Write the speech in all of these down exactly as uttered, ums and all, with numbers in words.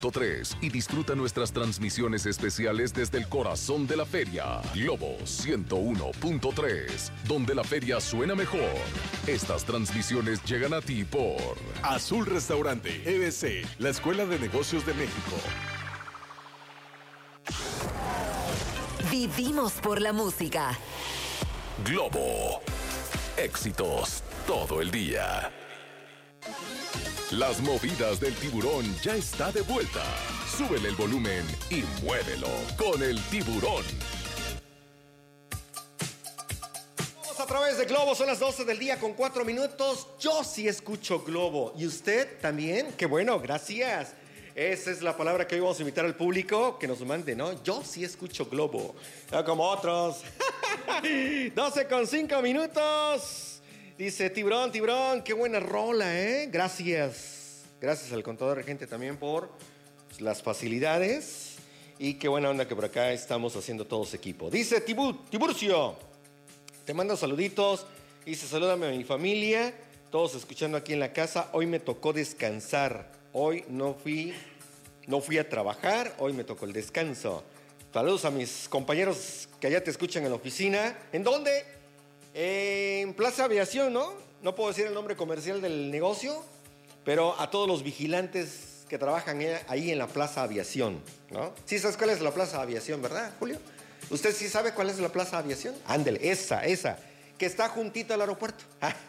tres y disfruta nuestras transmisiones especiales desde el corazón de la feria. Globo ciento uno punto tres, donde la feria suena mejor. Estas transmisiones llegan a ti por Azul Restaurante, E B C, la Escuela de Negocios de México. Vivimos por la música. Globo. Éxitos todo el día. Las movidas del tiburón ya está de vuelta. Súbele el volumen y muévelo con el tiburón. Vamos a través de Globo, son las doce del día con cuatro minutos. Yo sí escucho Globo. ¿Y usted también? Qué bueno, gracias. Esa es la palabra que hoy vamos a invitar al público que nos mande, ¿no? Yo sí escucho Globo. No como otros. doce con cinco minutos. Dice, tiburón, tiburón, qué buena rola, ¿eh? Gracias. Gracias al contador regente también por las facilidades. Y qué buena onda que por acá estamos haciendo todos equipo. Dice, Tibu, Tiburcio, te mando saluditos. Dice, salúdame a mi familia. Todos escuchando aquí en la casa. Hoy me tocó descansar. Hoy no fui, no fui a trabajar. Hoy me tocó el descanso. Saludos a mis compañeros que allá te escuchan en la oficina. ¿En dónde? En Plaza Aviación, ¿no? No puedo decir el nombre comercial del negocio, pero a todos los vigilantes que trabajan ahí en la Plaza Aviación, ¿no? Sí sabes cuál es la Plaza Aviación, ¿verdad, Julio? ¿Usted sí sabe cuál es la Plaza Aviación? Ándele, esa, esa, que está juntito al aeropuerto.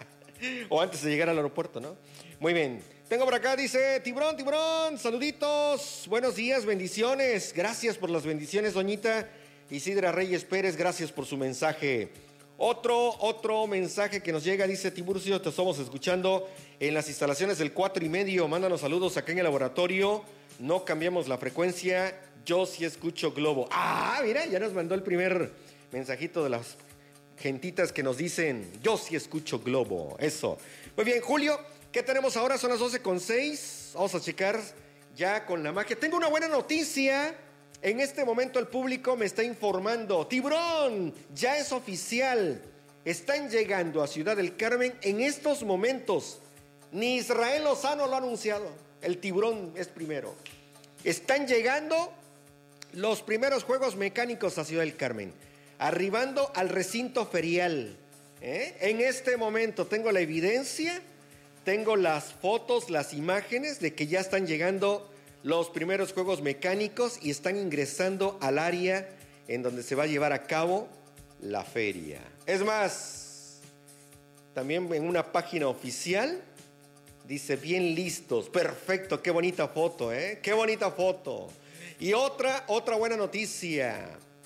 O antes de llegar al aeropuerto, ¿no? Muy bien. Tengo por acá, dice, tiburón, tiburón, saluditos, buenos días, bendiciones. Gracias por las bendiciones, doñita Isidra Reyes Pérez, gracias por su mensaje. Otro, otro mensaje que nos llega, dice Tiburcio, te estamos escuchando en las instalaciones del cuatro y medio. Mándanos saludos acá en el laboratorio. No cambiamos la frecuencia. Yo sí escucho Globo. Ah, mira, ya nos mandó el primer mensajito de las gentitas que nos dicen, yo sí escucho Globo. Eso. Muy bien, Julio, ¿qué tenemos ahora? Son las doce con seis. Vamos a checar ya con la magia. Tengo una buena noticia. En este momento el público me está informando, tiburón, ya es oficial, están llegando a Ciudad del Carmen en estos momentos. Ni Israel Lozano lo ha anunciado, el tiburón es primero. Están llegando los primeros juegos mecánicos a Ciudad del Carmen, arribando al recinto ferial. ¿eh? En este momento tengo la evidencia, tengo las fotos, las imágenes de que ya están llegando los primeros juegos mecánicos y están ingresando al área en donde se va a llevar a cabo la feria. Es más, también en una página oficial dice bien listos, perfecto, qué bonita foto, ¿eh? Qué bonita foto. Y otra, otra buena noticia.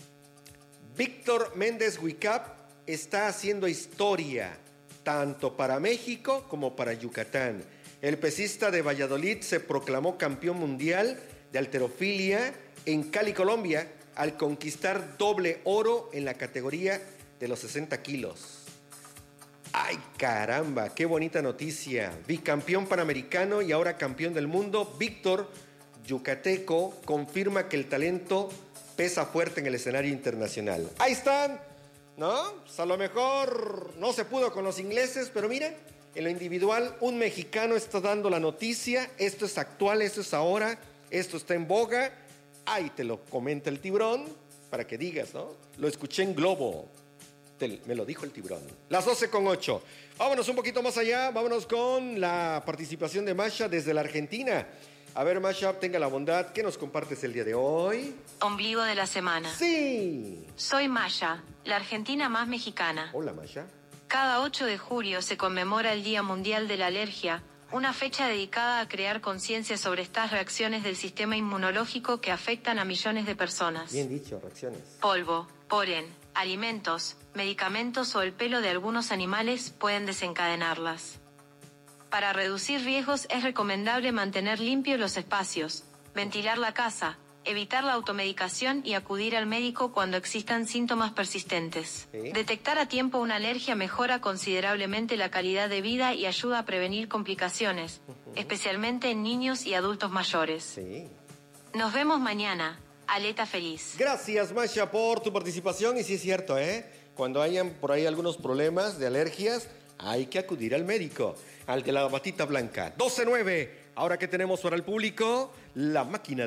Víctor Méndez Huicap está haciendo historia, tanto para México como para Yucatán. El pesista de Valladolid se proclamó campeón mundial de halterofilia en Cali, Colombia, al conquistar doble oro en la categoría de los sesenta kilos. ¡Ay, caramba! ¡Qué bonita noticia! Bicampeón panamericano y ahora campeón del mundo, Víctor, yucateco, confirma que el talento pesa fuerte en el escenario internacional. Ahí están, ¿no? Pues a lo mejor no se pudo con los ingleses, pero miren, en lo individual, un mexicano está dando la noticia. Esto es actual, esto es ahora, esto está en boga. Ahí te lo comenta el tiburón para que digas, ¿no? Lo escuché en Globo. Te, me lo dijo el tiburón. Las doce con ocho. Vámonos un poquito más allá. Vámonos con la participación de Masha desde la Argentina. A ver, Masha, tenga la bondad. ¿Qué nos compartes el día de hoy? Ombligo de la semana. Sí. Soy Masha, la argentina más mexicana. Hola, Masha. Cada ocho de julio se conmemora el Día Mundial de la Alergia, una fecha dedicada a crear conciencia sobre estas reacciones del sistema inmunológico que afectan a millones de personas. Bien dicho, reacciones. Polvo, polen, alimentos, medicamentos o el pelo de algunos animales pueden desencadenarlas. Para reducir riesgos es recomendable mantener limpios los espacios, ventilar la casa, evitar la automedicación y acudir al médico cuando existan síntomas persistentes. ¿Sí? Detectar a tiempo una alergia mejora considerablemente la calidad de vida y ayuda a prevenir complicaciones, uh-huh. especialmente en niños y adultos mayores. Sí. Nos vemos mañana. Aleta feliz. Gracias, Masha, por tu participación. Y sí es cierto, ¿eh? Cuando hayan por ahí algunos problemas de alergias, hay que acudir al médico, al de la batita blanca. doce nueve. Ahora, ¿qué tenemos para el público? La máquina